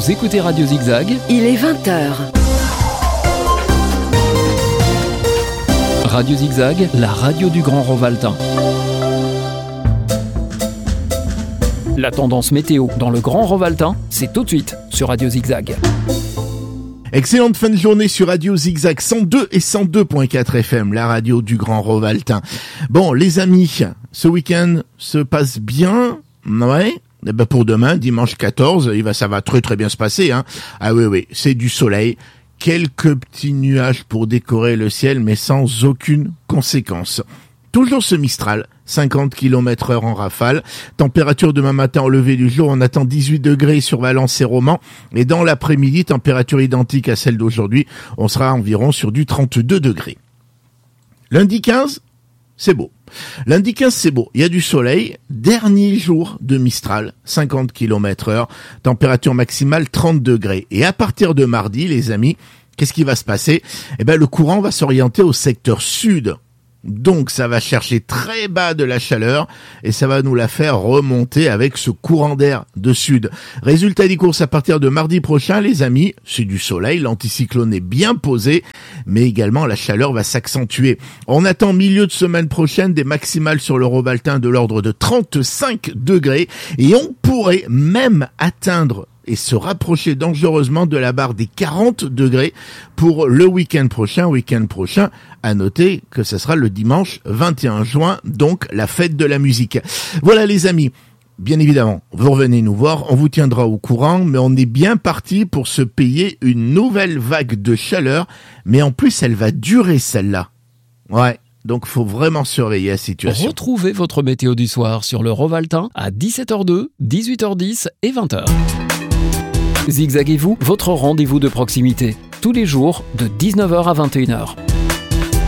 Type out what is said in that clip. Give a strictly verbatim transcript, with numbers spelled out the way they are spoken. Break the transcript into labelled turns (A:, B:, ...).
A: Vous écoutez Radio Zigzag.
B: Il est vingt heures.
A: Radio Zigzag, la radio du Grand Rovaltain. La tendance météo dans le Grand Rovaltain, c'est tout de suite sur Radio Zigzag.
C: Excellente fin de journée sur Radio Zigzag cent deux et cent deux virgule quatre F M, la radio du Grand Rovaltain. Bon, les amis, ce week-end se passe bien, ouais. Eh ben pour demain, dimanche quatorze, il va, ça va très très bien se passer, hein. Ah oui, oui, c'est du soleil. Quelques petits nuages pour décorer le ciel, mais sans aucune conséquence. Toujours ce Mistral, cinquante kilomètres heure en rafale. Température demain matin au lever du jour, on attend dix-huit degrés sur Valence et Romans. Et dans l'après-midi, température identique à celle d'aujourd'hui, on sera environ sur du trente-deux degrés. Lundi quinze, c'est beau. Lundi quinze, c'est beau. Il y a du soleil. Dernier jour de Mistral, cinquante kilomètres heure. Température maximale trente degrés. Et à partir de mardi, les amis, qu'est-ce qui va se passer? Eh ben, le courant va s'orienter au secteur sud. Donc, ça va chercher très bas de la chaleur et ça va nous la faire remonter avec ce courant d'air de sud. Résultat des courses à partir de mardi prochain, les amis, c'est du soleil, l'anticyclone est bien posé, mais également la chaleur va s'accentuer. On attend milieu de semaine prochaine des maximales sur le Rovaltain de l'ordre de trente-cinq degrés et on pourrait même atteindre et se rapprocher dangereusement de la barre des quarante degrés pour le week-end prochain. Week-end prochain, à noter que ce sera le dimanche vingt et un juin, donc la fête de la musique. Voilà les amis, bien évidemment, vous revenez nous voir, on vous tiendra au courant, mais on est bien parti pour se payer une nouvelle vague de chaleur, mais en plus elle va durer celle-là. Ouais. Donc, faut vraiment surveiller la situation.
A: Retrouvez votre météo du soir sur le Rovaltain à dix-sept heures deux, dix-huit heures dix et vingt heures. Zigzaguez-vous, votre rendez-vous de proximité, tous les jours de dix-neuf heures à vingt et une heures.